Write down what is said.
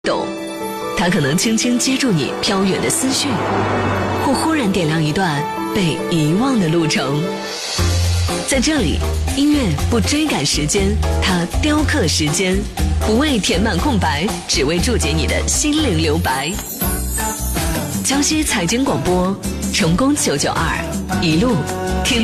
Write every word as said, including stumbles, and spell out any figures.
动，它可能轻轻接住你飘远的思绪，或忽然点亮一段被遗忘的路程。在这里，音乐不追赶时间，它雕刻时间，不为填满空白，只为注解你的心灵留白。江西财经广播，成功九九二，一路听。